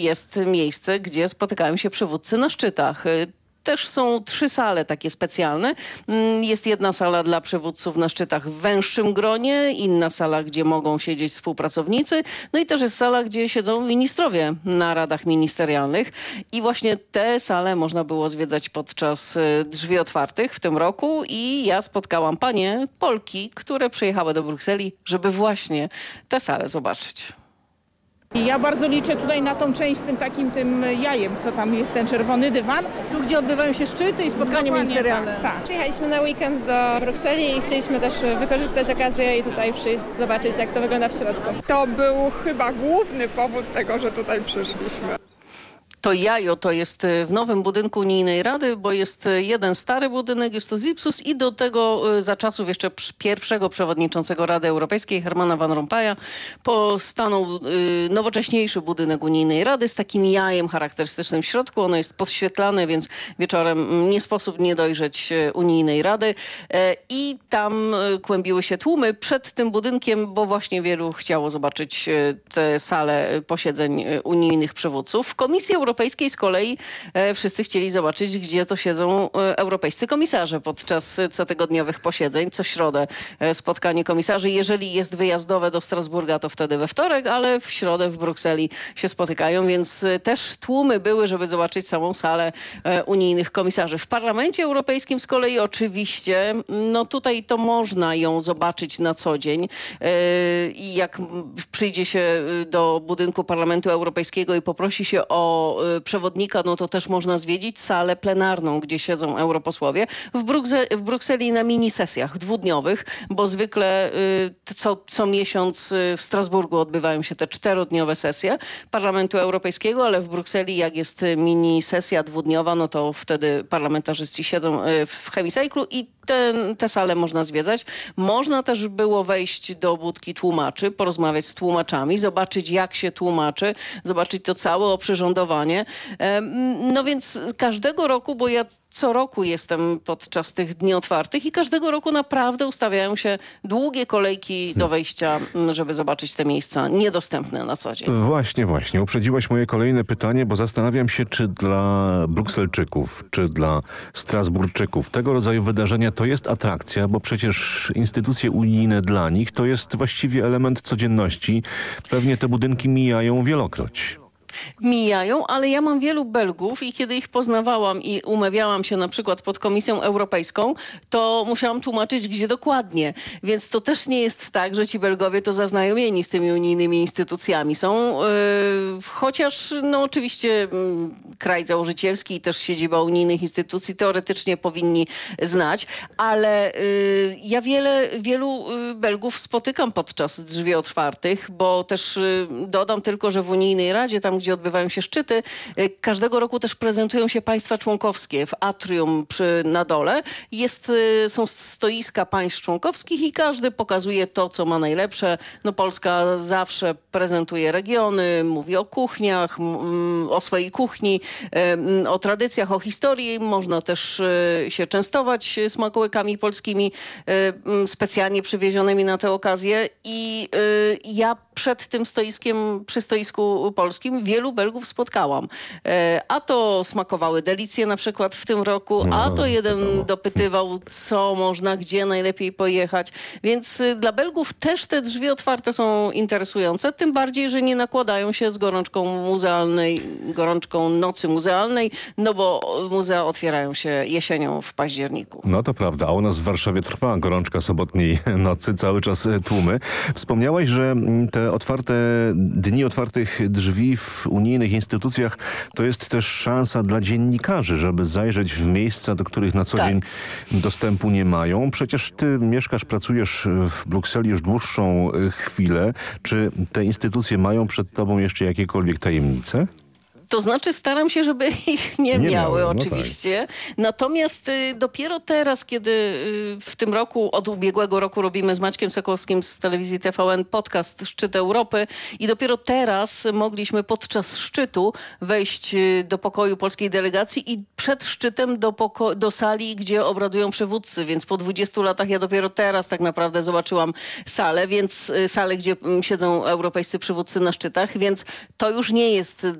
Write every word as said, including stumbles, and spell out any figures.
jest miejsce, gdzie spotykają się przywódcy na szczytach. Też są trzy sale takie specjalne. Jest jedna sala dla przywódców na szczytach w węższym gronie, inna sala, gdzie mogą siedzieć współpracownicy, no i też jest sala, gdzie siedzą ministrowie na radach ministerialnych. I właśnie te sale można było zwiedzać podczas drzwi otwartych w tym roku i ja spotkałam panie Polki, które przyjechały do Brukseli, żeby właśnie te sale zobaczyć. I ja bardzo liczę tutaj na tą część z tym takim tym jajem, co tam jest, ten czerwony dywan. Tu, gdzie odbywają się szczyty i spotkania Dokładnie ministerialne. Tak, tak. Przyjechaliśmy na weekend do Brukseli i chcieliśmy też wykorzystać okazję i tutaj przyjść, zobaczyć, jak to wygląda w środku. To był chyba główny powód tego, że tutaj przyszliśmy. To jajo to jest w nowym budynku Unijnej Rady, bo jest jeden stary budynek, jest to Zipsus i do tego za czasów jeszcze pierwszego przewodniczącego Rady Europejskiej, Hermana Van Rompuy'a, postanął nowocześniejszy budynek Unijnej Rady z takim jajem charakterystycznym w środku. Ono jest podświetlane, więc wieczorem nie sposób nie dojrzeć Unijnej Rady. I tam kłębiły się tłumy przed tym budynkiem, bo właśnie wielu chciało zobaczyć tę salę posiedzeń unijnych przywódców. W Komisji Europejskiej Europejskiej z kolei e, wszyscy chcieli zobaczyć, gdzie to siedzą e, europejscy komisarze podczas cotygodniowych posiedzeń. Co środę e, spotkanie komisarzy. Jeżeli jest wyjazdowe do Strasburga, to wtedy we wtorek, ale w środę w Brukseli się spotykają, więc e, też tłumy były, żeby zobaczyć samą salę e, unijnych komisarzy. W Parlamencie Europejskim z kolei oczywiście, no tutaj to można ją zobaczyć na co dzień. E, I jak przyjdzie się do budynku Parlamentu Europejskiego i poprosi się o przewodnika, no to też można zwiedzić salę plenarną, gdzie siedzą europosłowie w, Brukse- w Brukseli na mini sesjach dwudniowych, bo zwykle y, co, co miesiąc y, w Strasburgu odbywają się te czterodniowe sesje Parlamentu Europejskiego, ale w Brukseli jak jest mini sesja dwudniowa, no to wtedy parlamentarzyści siedzą y, w hemicyklu i te, te sale można zwiedzać. Można też było wejść do budki tłumaczy, porozmawiać z tłumaczami, zobaczyć jak się tłumaczy, zobaczyć to całe oprzyrządowanie. No więc każdego roku, bo ja co roku jestem podczas tych dni otwartych i każdego roku naprawdę ustawiają się długie kolejki do wejścia, żeby zobaczyć te miejsca niedostępne na co dzień. Właśnie, właśnie. Uprzedziłaś moje kolejne pytanie, bo zastanawiam się, czy dla Brukselczyków, czy dla Strasburczyków tego rodzaju wydarzenia to jest atrakcja, bo przecież instytucje unijne dla nich to jest właściwie element codzienności. Pewnie te budynki mijają wielokroć. Mijają, ale ja mam wielu Belgów i kiedy ich poznawałam i umawiałam się na przykład pod Komisją Europejską, to musiałam tłumaczyć, gdzie dokładnie. Więc to też nie jest tak, że ci Belgowie to zaznajomieni z tymi unijnymi instytucjami są. Yy, chociaż no oczywiście yy, kraj założycielski i też siedziba unijnych instytucji teoretycznie powinni znać, ale yy, ja wiele, wielu yy, Belgów spotykam podczas drzwi otwartych, bo też yy, dodam tylko, że w Unijnej Radzie, tam gdzie odbywają się szczyty, każdego roku też prezentują się państwa członkowskie w atrium przy, na dole. Jest, są stoiska państw członkowskich i każdy pokazuje to, co ma najlepsze. No Polska zawsze prezentuje regiony, mówi o kuchniach, o swojej kuchni, o tradycjach, o historii. Można też się częstować smakołykami polskimi, specjalnie przywiezionymi na tę okazję. I ja przed tym stoiskiem, przy stoisku polskim wielu Belgów spotkałam. A to smakowały delicje na przykład w tym roku, a to jeden dopytywał, co można, gdzie najlepiej pojechać. Więc dla Belgów też te drzwi otwarte są interesujące, tym bardziej, że nie nakładają się z gorączką muzealnej, gorączką nocy muzealnej, no bo muzea otwierają się jesienią w październiku. No to prawda, a u nas w Warszawie trwa gorączka sobotniej nocy, cały czas tłumy. Wspomniałaś, że te otwarte, dni otwartych drzwi w unijnych instytucjach to jest też szansa dla dziennikarzy, żeby zajrzeć w miejsca, do których na co tak. dzień dostępu nie mają. Przecież ty mieszkasz, pracujesz w Brukseli już dłuższą chwilę. Czy te instytucje mają przed tobą jeszcze jakiekolwiek tajemnice? To znaczy staram się, żeby ich nie, nie miały, miały no oczywiście. Tak. Natomiast y, dopiero teraz, kiedy y, w tym roku, od ubiegłego roku robimy z Maćkiem Sokołowskim z telewizji T V N podcast Szczyt Europy i dopiero teraz mogliśmy podczas szczytu wejść y, do pokoju polskiej delegacji i przed szczytem do, poko- do sali, gdzie obradują przywódcy. Więc po dwudziestu latach ja dopiero teraz tak naprawdę zobaczyłam salę, więc y, salę, gdzie y, siedzą europejscy przywódcy na szczytach, więc to już nie jest